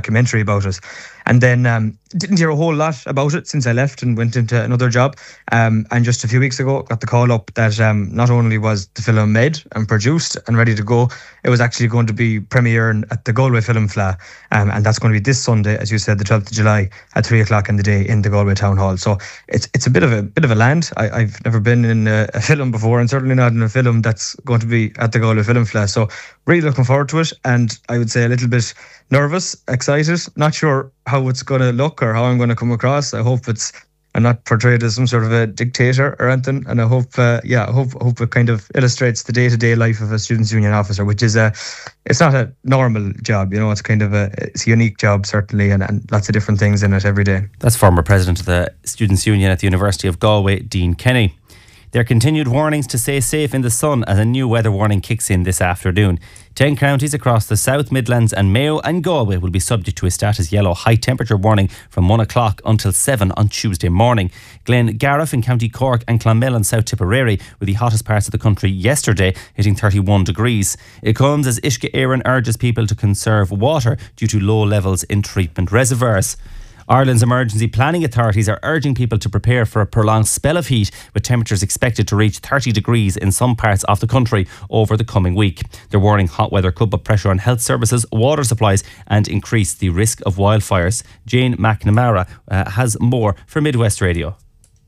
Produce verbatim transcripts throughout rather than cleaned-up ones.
documentary about it. And then um, didn't hear a whole lot about it since I left and went into another job. Um, and just a few weeks ago, got the call up that um, not only was the film made and produced and ready to go, it was actually going to be premiering at the Galway Film Fleadh. Um, and that's going to be this Sunday, as you said, the twelfth of July at three o'clock in the day in the Galway Town Hall. So it's it's a bit of a bit of a land. I, I've never been in a, a film before, and certainly not in a film that's going to be at the Galway Film Fleadh. So really looking forward to it, and I would say a little bit nervous, excited, not sure how it's going to look or how I'm going to come across. I hope it's I'm not portrayed as some sort of a dictator or anything, and I hope, uh, yeah, I hope hope it kind of illustrates the day-to-day life of a students' union officer, which is a, it's not a normal job, you know. It's kind of a, it's a unique job certainly, and, and lots of different things in it every day. That's former president of the Students' Union at the University of Galway, Dean Kenny. There are continued warnings to stay safe in the sun as a new weather warning kicks in this afternoon. Ten counties across the South Midlands and Mayo and Galway will be subject to a status yellow high temperature warning from one o'clock until seven on Tuesday morning. Glengarriff in County Cork and Clonmel and South Tipperary were the hottest parts of the country yesterday, hitting thirty-one degrees. It comes as Uisce Éireann urges people to conserve water due to low levels in treatment reservoirs. Ireland's emergency planning authorities are urging people to prepare for a prolonged spell of heat, with temperatures expected to reach thirty degrees in some parts of the country over the coming week. They're warning hot weather could put pressure on health services, water supplies and increase the risk of wildfires. Jane McNamara uh, has more for Midwest Radio.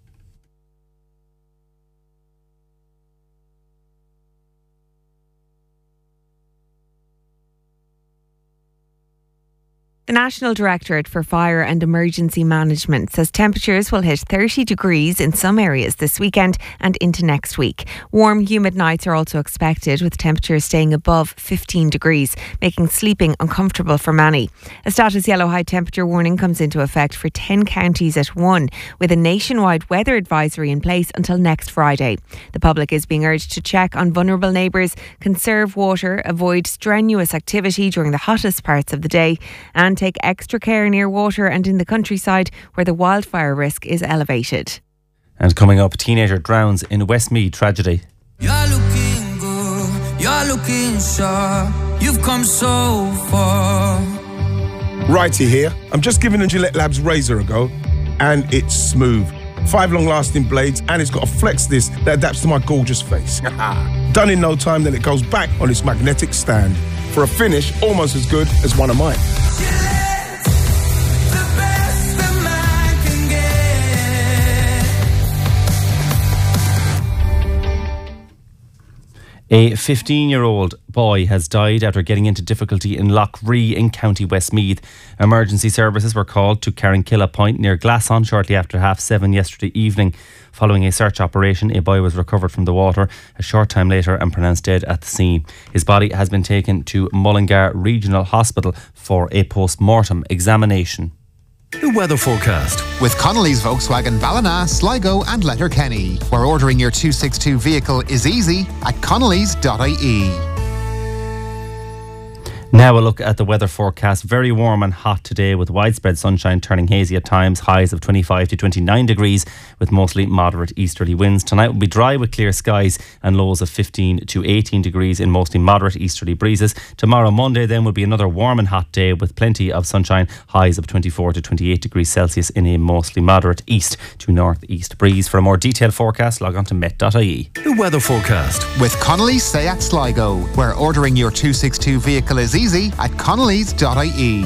The National Directorate for Fire and Emergency Management says temperatures will hit thirty degrees in some areas this weekend and into next week. Warm, humid nights are also expected, with temperatures staying above fifteen degrees, making sleeping uncomfortable for many. A status yellow high temperature warning comes into effect for ten counties at one, with a nationwide weather advisory in place until next Friday. The public is being urged to check on vulnerable neighbours, conserve water, avoid strenuous activity during the hottest parts of the day, and take extra care near water and in the countryside where the wildfire risk is elevated. And coming up, teenager drowns in Westmeath tragedy. You're looking good, you're looking sharp, you've come so far. Righty here. I'm just giving the Gillette Labs razor a go, and it's smooth. Five long-lasting blades, and it's got a flex disc that adapts to my gorgeous face. Done in no time, then it goes back on its magnetic stand for a finish almost as good as one of mine. A fifteen-year-old boy has died after getting into difficulty in Loughrea in County Westmeath. Emergency services were called to Carrinkilla Point near Glasson shortly after half seven yesterday evening. Following a search operation, a boy was recovered from the water a short time later and pronounced dead at the scene. His body has been taken to Mullingar Regional Hospital for a post-mortem examination. The weather forecast with Connolly's Volkswagen Ballina, Sligo and Letterkenny, where ordering your two sixty-two vehicle is easy at connellys dot I E. Now a look at the weather forecast. Very warm and hot today, with widespread sunshine turning hazy at times. Highs of twenty-five to twenty-nine degrees with mostly moderate easterly winds. Tonight will be dry with clear skies and lows of fifteen to eighteen degrees in mostly moderate easterly breezes. Tomorrow, Monday, then will be another warm and hot day with plenty of sunshine. Highs of twenty-four to twenty-eight degrees Celsius in a mostly moderate east to northeast breeze. For a more detailed forecast, log on to met dot I E. The weather forecast with Connolly's Seat Sligo, where ordering your two sixty-two vehicle is easy at connellys dot I E.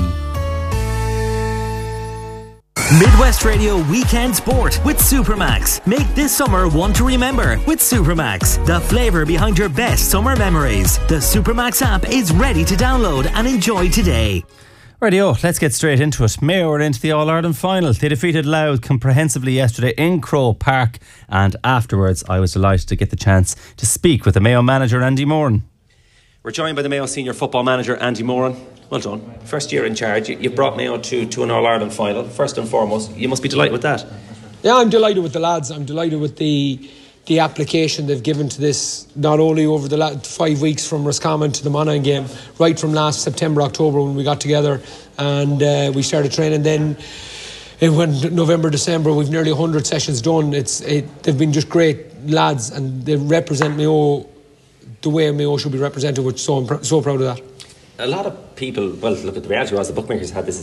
Midwest Radio Weekend Sport with Supermax. Make this summer one to remember with Supermax, the flavour behind your best summer memories. The Supermax app is ready to download and enjoy today. Rightio, let's get straight into it. Mayo are into the All-Ireland final. They defeated Louth comprehensively yesterday in Croke Park, and afterwards I was delighted to get the chance to speak with the Mayo manager, Andy Moran. We're joined by the Mayo senior football manager, Andy Moran. Well done. First year in charge. You, you've brought Mayo to, to an All-Ireland final. First and foremost, you must be delighted with that. Yeah, I'm delighted with the lads. I'm delighted with the the application they've given to this, not only over the last five weeks from Roscommon to the Monaghan game, right from last September, October when we got together and uh, we started training. Then it went November, December. We've nearly one hundred sessions done. It's it, they've been just great lads, and they represent Mayo the way Mayo should be represented, which so I'm pr- so proud of that. A lot of people, well, look at the reality was the bookmakers had this